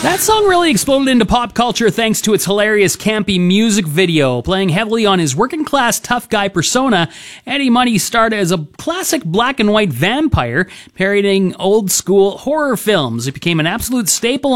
That song really exploded into pop culture thanks to its hilarious, campy music video. Playing heavily on his working-class tough guy persona, Eddie Money starred as a classic black and white vampire, parodying old-school horror films. It became an absolute staple